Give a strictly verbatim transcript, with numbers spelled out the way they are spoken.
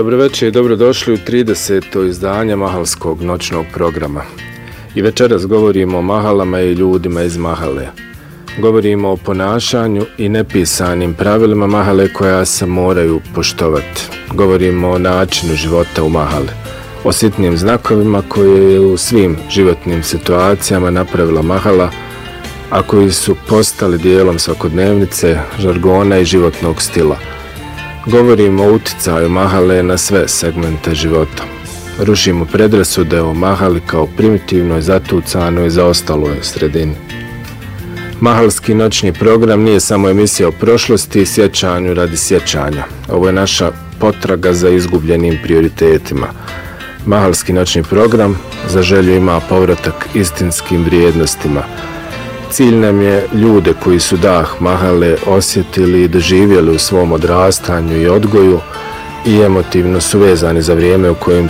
Dobro večer i dobrodošli u trideseto izdanje Mahalskog noćnog programa. I večeras govorimo o mahalama i ljudima iz mahale. Govorimo o ponašanju i nepisanim pravilima mahale koja se moraju poštovati. Govorimo o načinu života u mahali, o sitnim znakovima koje je u svim životnim situacijama napravila mahala, a koji su postali dijelom svakodnevnice, žargona i životnog stila. Govorimo o uticaju mahale na sve segmente života. Rušimo predrasude o mahali kao primitivnoj, zatucanoj i zaostaloj sredini. Mahalski noćni program nije samo emisija o prošlosti i sjećanju radi sjećanja. Ovo je naša potraga za izgubljenim prioritetima. Mahalski noćni program za želju ima povratak istinskim vrijednostima. Cilj nam je ljude koji su dah mahale osjetili i doživjeli u svom odrastanju i odgoju i emotivno su vezani za vrijeme u kojem